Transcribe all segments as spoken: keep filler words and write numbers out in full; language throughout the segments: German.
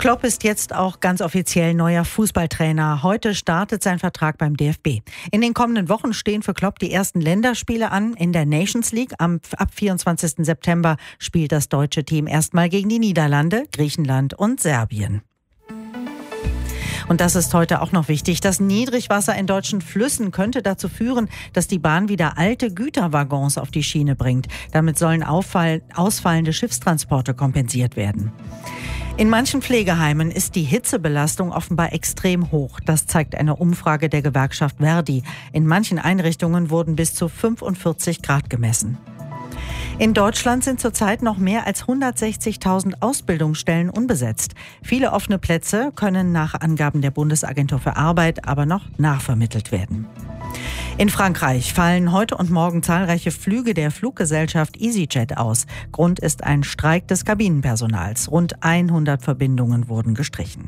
Klopp ist jetzt auch ganz offiziell neuer Fußballtrainer. Heute startet sein Vertrag beim D F B. In den kommenden Wochen stehen für Klopp die ersten Länderspiele an in der Nations League. Am, ab vierundzwanzigsten September spielt das deutsche Team erstmal gegen die Niederlande, Griechenland und Serbien. Und das ist heute auch noch wichtig. Das Niedrigwasser in deutschen Flüssen könnte dazu führen, dass die Bahn wieder alte Güterwaggons auf die Schiene bringt. Damit sollen auffall- ausfallende Schiffstransporte kompensiert werden. In manchen Pflegeheimen ist die Hitzebelastung offenbar extrem hoch. Das zeigt eine Umfrage der Gewerkschaft Verdi. In manchen Einrichtungen wurden bis zu fünfundvierzig Grad gemessen. In Deutschland sind zurzeit noch mehr als hundertsechzigtausend Ausbildungsstellen unbesetzt. Viele offene Plätze können nach Angaben der Bundesagentur für Arbeit aber noch nachvermittelt werden. In Frankreich fallen heute und morgen zahlreiche Flüge der Fluggesellschaft EasyJet aus. Grund ist ein Streik des Kabinenpersonals. Rund hundert Verbindungen wurden gestrichen.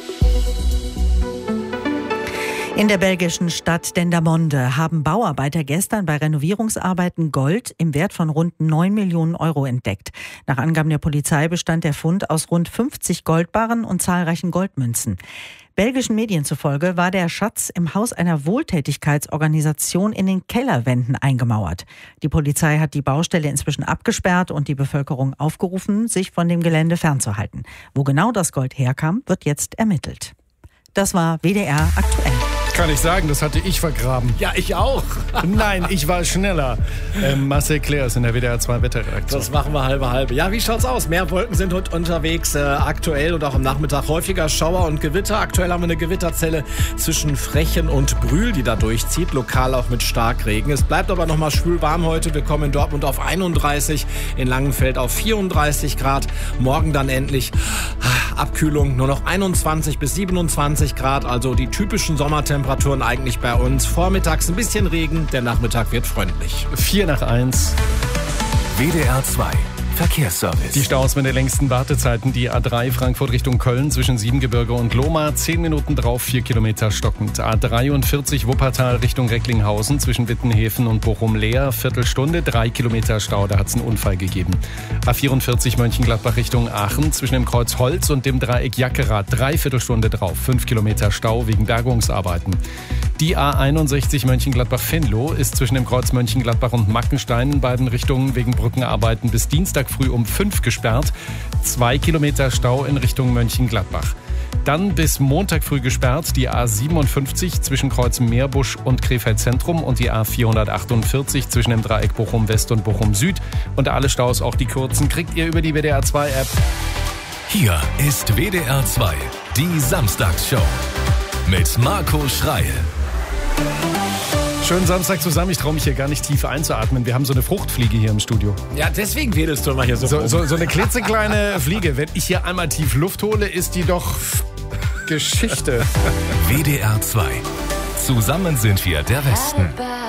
In der belgischen Stadt Dendermonde haben Bauarbeiter gestern bei Renovierungsarbeiten Gold im Wert von rund neun Millionen Euro entdeckt. Nach Angaben der Polizei bestand der Fund aus rund fünfzig Goldbarren und zahlreichen Goldmünzen. Belgischen Medien zufolge war der Schatz im Haus einer Wohltätigkeitsorganisation in den Kellerwänden eingemauert. Die Polizei hat die Baustelle inzwischen abgesperrt und die Bevölkerung aufgerufen, sich von dem Gelände fernzuhalten. Wo genau das Gold herkam, wird jetzt ermittelt. Das war W D R aktuell. Kann ich sagen, das hatte ich vergraben. Ja, ich auch. Nein, ich war schneller. Ähm, Marcel Claire ist in der W D R zwei Wetterredaktion. Das machen wir halbe halbe. Ja, wie schaut's aus? Mehr Wolken sind heute unterwegs. Äh, aktuell und auch am Nachmittag häufiger Schauer und Gewitter. Aktuell haben wir eine Gewitterzelle zwischen Frechen und Brühl, die da durchzieht. Lokal auch mit Starkregen. Es bleibt aber noch mal schwül warm heute. Wir kommen in Dortmund auf einunddreißig, in Langenfeld auf vierunddreißig Grad. Morgen dann endlich ah, Abkühlung. Nur noch einundzwanzig bis siebenundzwanzig Grad. Also die typischen Sommertemperaturen. Temperaturen eigentlich bei uns. Vormittags ein bisschen Regen, der Nachmittag wird freundlich. vier nach eins. W D R zwei Verkehrsservice. Die Staus mit den längsten Wartezeiten. Die A drei Frankfurt Richtung Köln zwischen Siebengebirge und Lohmar. zehn Minuten drauf, vier Kilometer stockend. A dreiundvierzig Wuppertal Richtung Recklinghausen zwischen Wittenhäfen und Bochum leer. Viertelstunde, drei Kilometer Stau. Da hat es einen Unfall gegeben. A vierundvierzig Mönchengladbach Richtung Aachen zwischen dem Kreuz Holz und dem Dreieck Jackerath. Dreiviertelstunde drauf. fünf Kilometer Stau wegen Bergungsarbeiten. Die A einundsechzig Mönchengladbach-Venlo ist zwischen dem Kreuz Mönchengladbach und Mackenstein in beiden Richtungen wegen Brückenarbeiten bis Dienstag früh um fünf gesperrt. Zwei Kilometer Stau in Richtung Mönchengladbach. Dann bis Montag früh gesperrt die A siebenundfünfzig zwischen Kreuz Meerbusch und Krefeld Zentrum und die A vierhundertachtundvierzig zwischen dem Dreieck Bochum West und Bochum Süd. Und alle Staus, auch die kurzen, kriegt ihr über die W D R zwei App. Hier ist W D R zwei, die Samstagsshow mit Marco Schreil. Schönen Samstag zusammen. Ich traue mich hier gar nicht tief einzuatmen. Wir haben so eine Fruchtfliege hier im Studio. Ja, deswegen wedelst du immer hier so So, so, so eine klitzekleine Fliege. Wenn ich hier einmal tief Luft hole, ist die doch Geschichte. W D R zwei. Zusammen sind wir der Westen.